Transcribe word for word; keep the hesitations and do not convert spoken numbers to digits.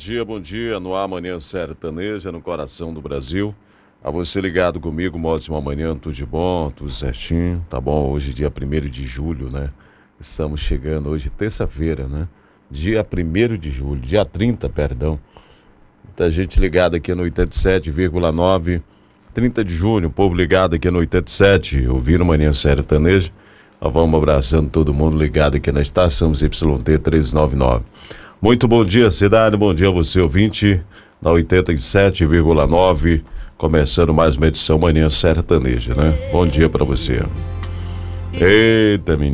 dia, bom dia. No ar, Manhã Sertaneja, no coração do Brasil. A você ligado comigo, uma ótima manhã, tudo de bom, tudo certinho, tá bom? Hoje, dia primeiro de julho, né? Estamos chegando hoje, terça-feira, né? Dia primeiro de julho, dia trinta, perdão. Muita gente ligada aqui no oitenta e sete vírgula nove. trinta de junho, o povo ligado aqui no oitenta e sete, ouvindo Manhã Sertaneja. Nós vamos abraçando todo mundo ligado aqui na estação Y T trezentos e noventa e nove. Muito bom dia, cidade, bom dia a você, ouvinte, na oitenta e sete vírgula nove, começando mais uma edição Manhã Sertaneja, né? Bom dia pra você. Eita, menino.